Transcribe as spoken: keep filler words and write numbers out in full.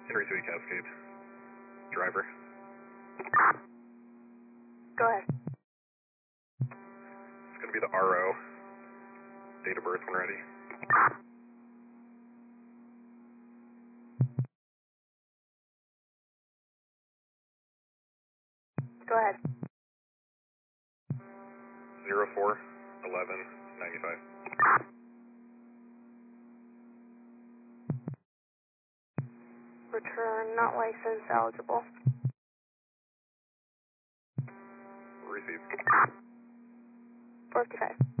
Henry City Cascade. Driver. Go ahead. It's going to be the R O. Date of birth when ready. Go ahead. Zero four eleven ninety five. Return not licensed eligible. Received. four fifty-five.